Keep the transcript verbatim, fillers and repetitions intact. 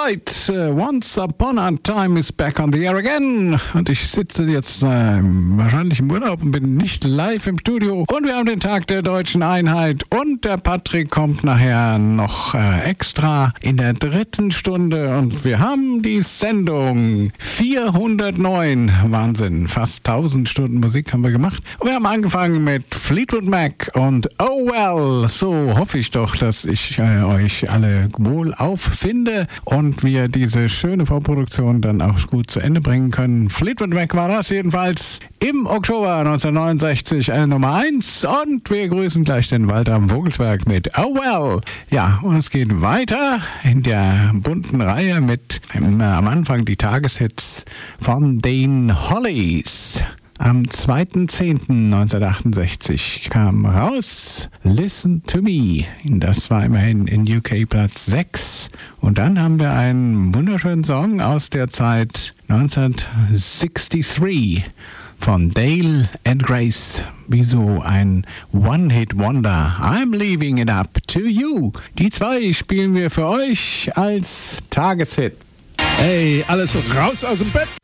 Alright, uh, Once Upon a Time is back on the air again. Und ich sitze jetzt äh, wahrscheinlich im Urlaub und bin nicht live im Studio. Und wir haben den Tag der Deutschen Einheit. Und der Patrick kommt nachher noch äh, extra in der dritten Stunde. Und wir haben die Sendung vierhundertneun. Wahnsinn, fast tausend Stunden Musik haben wir gemacht. Und wir haben angefangen mit Fleetwood Mac und Oh Well. So hoffe ich doch, dass ich äh, euch alle wohl auffinde und wir diese schöne Vorproduktion dann auch gut zu Ende bringen können. Fleetwood Mac war das jedenfalls im Oktober neunzehnhundertneunundsechzig eine Nummer eins und wir grüßen gleich den Walter Vogelsberg mit Oh Well. Ja, und es geht weiter in der bunten Reihe mit ähm, am Anfang die Tageshits von den Hollies. Am zweiter zehnter neunzehnhundertachtundsechzig kam raus Listen to Me. Das war immerhin in U K Platz sechs. Und dann haben wir einen wunderschönen Song aus der Zeit neunzehnhundertdreiundsechzig von Dale and Grace. Wie so ein One-Hit-Wonder. I'm leaving it up to you. Die zwei spielen wir für euch als Tageshit. Hey, alles raus aus dem Bett.